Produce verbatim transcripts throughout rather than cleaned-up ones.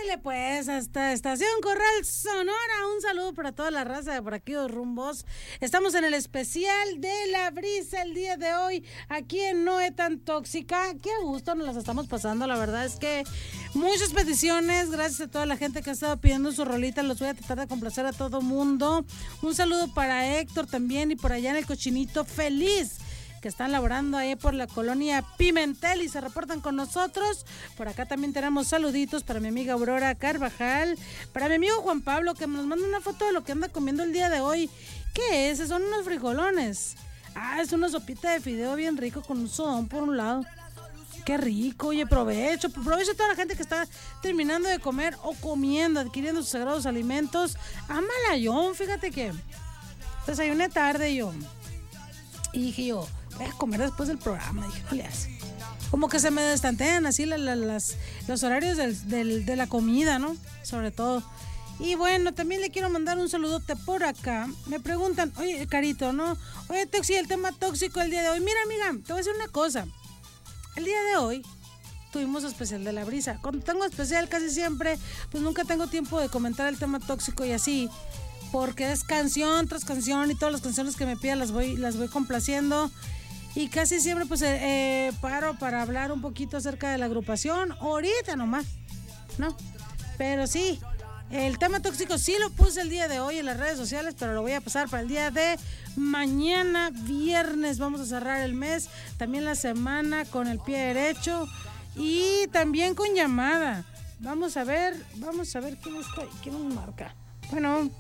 Ándele pues, hasta Estación Corral Sonora. Un saludo para toda la raza de por aquí, los rumbos. Estamos en el especial de La Brisa el día de hoy, aquí en No Es Tan Tóxica. Qué gusto nos las estamos pasando, la verdad es que muchas peticiones, gracias a toda la gente que ha estado pidiendo su rolita. Los voy a tratar de complacer a todo mundo. Un saludo para Héctor también y por allá en el Cochinito Feliz, que están laborando ahí por la colonia Pimentel y se reportan con nosotros. Por acá también tenemos saluditos para mi amiga Aurora Carvajal, para mi amigo Juan Pablo, que nos manda una foto de lo que anda comiendo el día de hoy. ¿Qué es? Son unos frijolones. Ah, es una sopita de fideo bien rico con un sodón por un lado. Qué rico, oye, provecho, provecho a toda la gente que está terminando de comer o comiendo, adquiriendo sus sagrados alimentos. Amalayón, fíjate que desayuné tarde yo y dije yo, voy a comer después del programa. Dije, no le hace. Como que se me destantean así la, la, las, los horarios del, del, de la comida, ¿no? Sobre todo. Y bueno, también le quiero mandar un saludote por acá. Me preguntan, oye, Carito, ¿no? Oye, Toxi, el tema tóxico el día de hoy. Mira, amiga, te voy a decir una cosa. El día de hoy tuvimos especial de La Brisa. Cuando tengo especial casi siempre, pues nunca tengo tiempo de comentar el tema tóxico y así, porque es canción tras canción y todas las canciones que me pidan las voy, las voy complaciendo. Y casi siempre pues eh, eh, paro para hablar un poquito acerca de la agrupación, ahorita nomás, ¿no? Pero sí, el tema tóxico sí lo puse el día de hoy en las redes sociales, pero lo voy a pasar para el día de mañana, viernes. Vamos a cerrar el mes, también la semana con el pie derecho y también con llamada. Vamos a ver, vamos a ver quién está, quién nos marca. Bueno,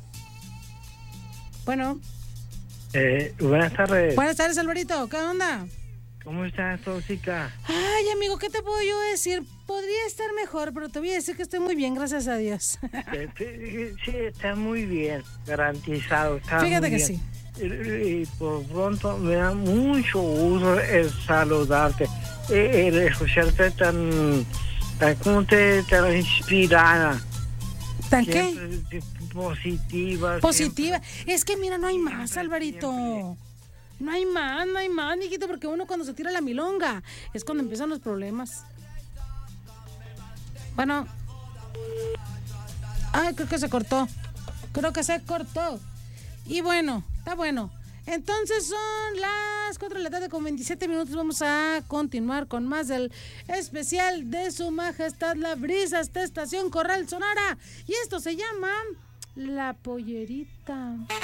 bueno. Eh, buenas tardes. Buenas tardes, Alvarito. ¿Qué onda? ¿Cómo estás, tóxica? Ay, amigo, ¿qué te puedo yo decir? Podría estar mejor, pero te voy a decir que estoy muy bien, gracias a Dios. Sí, está muy bien, garantizado. Está Fíjate muy que bien. sí. Y, y por pronto me da mucho gusto el saludarte, el escucharte tan, tan, ¿cómo te, tan inspirada? ¿Tan qué? Positiva. Positiva. Siempre. Es que mira, no hay más, Siempre, Alvarito. siempre. No hay más, no hay más, mijito, porque uno cuando se tira la milonga es cuando empiezan los problemas. Bueno. Ay, creo que se cortó. Creo que se cortó. Y bueno, está bueno. Entonces son las cuatro de la tarde con veintisiete minutos. Vamos a continuar con más del especial de Su Majestad La Brisa, esta Estación Corral Sonora. Y esto se llama La Pollerita.